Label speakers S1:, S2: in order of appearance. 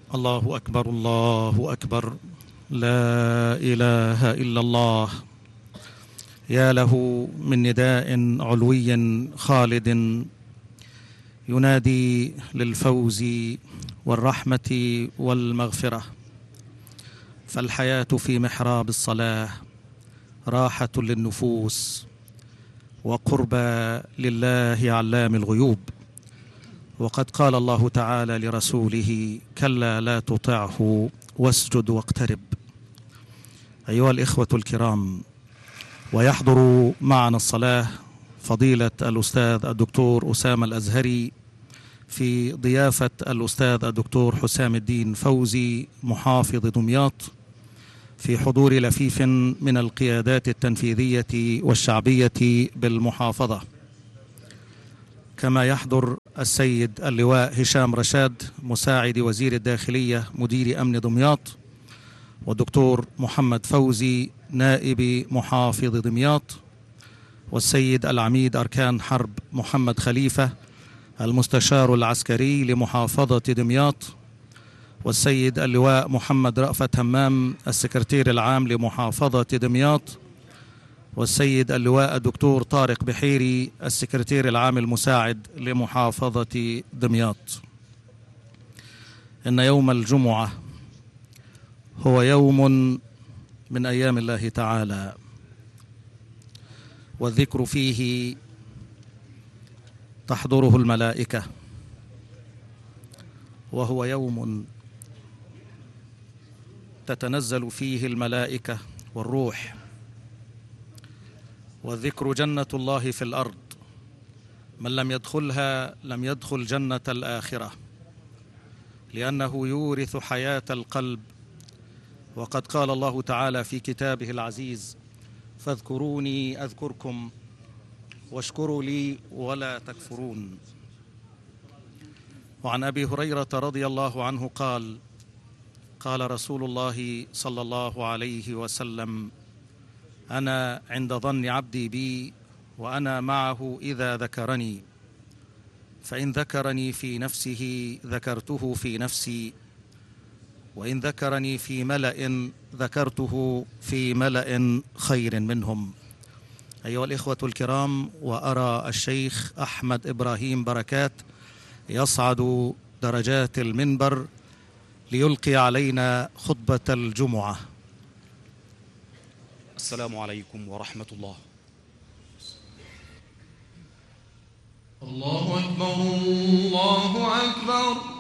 S1: الله أكبر الله أكبر، لا إله إلا الله. يا له من نداء علوي خالد ينادي للفوز والرحمة والمغفرة. فالحياة في محراب الصلاة راحة للنفوس وقربى لله علام الغيوب. وقد قال الله تعالى لرسوله: كلا لا تطعه واسجد واقترب. أيها الإخوة الكرام، ويحضر معنا الصلاة فضيلة الأستاذ الدكتور أسامة الأزهري في ضيافة الأستاذ الدكتور حسام الدين فوزي محافظ دمياط، في حضور لفيف من القيادات التنفيذية والشعبية بالمحافظة. كما يحضر السيد اللواء هشام رشاد مساعد وزير الداخلية مدير أمن دمياط، والدكتور محمد فوزي نائب محافظ دمياط، والسيد العميد أركان حرب محمد خليفة المستشار العسكري لمحافظة دمياط، والسيد اللواء محمد رأفت همام السكرتير العام لمحافظة دمياط، والسيد اللواء الدكتور طارق بحيري السكرتير العام المساعد لمحافظة دمياط. إن يوم الجمعة هو يوم من أيام الله تعالى، والذكر فيه تحضره الملائكة، وهو يوم تتنزل فيه الملائكة والروح. والذكر جنة الله في الأرض، من لم يدخلها لم يدخل جنة الآخرة، لأنه يورث حياة القلب. وقد قال الله تعالى في كتابه العزيز: فاذكروني أذكركم واشكروا لي ولا تكفرون. وعن أبي هريرة رضي الله عنه قال: قال رسول الله صلى الله عليه وسلم: أنا عند ظن عبدي بي وأنا معه إذا ذكرني، فإن ذكرني في نفسه ذكرته في نفسي، وإن ذكرني في ملأ ذكرته في ملأ خير منهم. أيها الإخوة الكرام، وأرى الشيخ أحمد إبراهيم بركات يصعد درجات المنبر ليلقي علينا خطبة الجمعة.
S2: السلام عليكم ورحمة الله.
S3: الله أكبر الله أكبر.